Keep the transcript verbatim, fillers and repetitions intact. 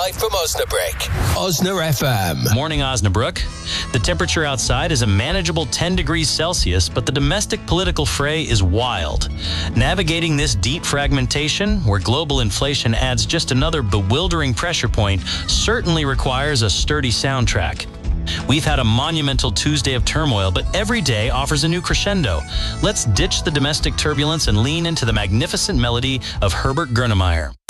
live from Osnabrück. Osna F M. Morning, Osnabrück. The temperature outside is a manageable ten degrees Celsius, but the domestic political fray is wild. Navigating this deep fragmentation, where global inflation adds just another bewildering pressure point, certainly requires a sturdy soundtrack. We've had a monumental Tuesday of turmoil, but every day offers a new crescendo. Let's ditch the domestic turbulence and lean into the magnificent melody of Herbert Grönemeyer.